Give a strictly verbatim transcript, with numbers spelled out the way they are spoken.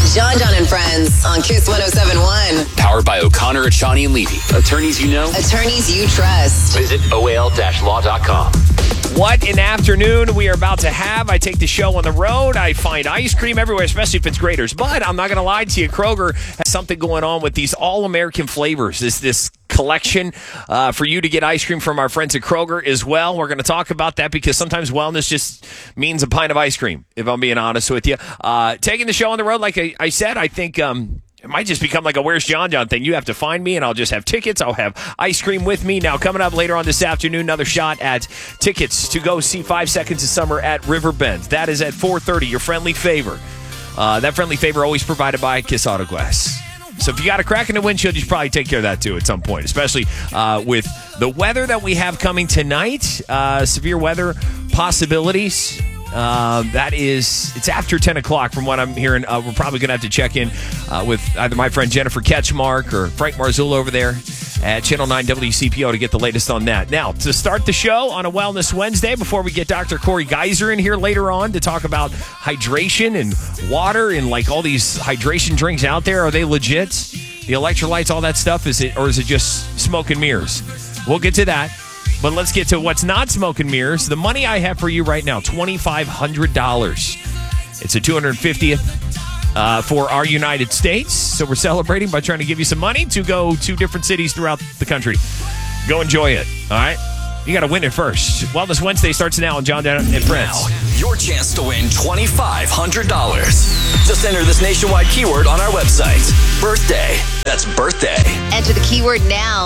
John, John, and Friends on Kiss one oh seven point one. Powered by O'Connor, Achani, and Levy. Attorneys you know. Attorneys you trust. Visit O A L law dot com. What an afternoon we are about to have. I take the show on the road. I find ice cream everywhere, especially if it's Graders. But I'm not going to lie to you. Kroger has something going on with these all-American flavors. This this collection uh, for you to get ice cream from our friends at Kroger as well. We're going to talk about that because sometimes wellness just means a pint of ice cream, if I'm being honest with you. Uh, taking the show on the road, like I, I said, I think... Um, It might just become like a Where's John John thing. You have to find me, and I'll just have tickets. I'll have ice cream with me. Now, coming up later on this afternoon, another shot at tickets to go see Five Seconds of Summer at Riverbend. That is at four thirty, your friendly favor. Uh, that friendly favor always provided by Kiss Auto Glass. So if you got a crack in the windshield, you should probably take care of that, too, at some point, especially uh, with the weather that we have coming tonight. Uh, severe weather possibilities. Uh, that is, it's after ten o'clock from what I'm hearing. Uh, we're probably going to have to check in uh, with either my friend Jennifer Ketchmark or Frank Marzullo over there at Channel nine W C P O to get the latest on that. Now, to start the show on a Wellness Wednesday, before we get Doctor Corey Geiser in here later on to talk about hydration and water and like all these hydration drinks out there, are they legit? The electrolytes, all that stuff, is it, or is it just smoke and mirrors? We'll get to that. But let's get to what's not smoke and mirrors. The money I have for you right now, twenty-five hundred dollars. It's a two hundred fiftieth uh, for our United States. So we're celebrating by trying to give you some money to go to different cities throughout the country. Go enjoy it, all right? You got to win it first. Wellness Wednesday starts now on John, John, and Friends. Now, your chance to win twenty-five hundred dollars. Just enter this nationwide keyword on our website. Birthday. That's birthday. Enter the keyword now.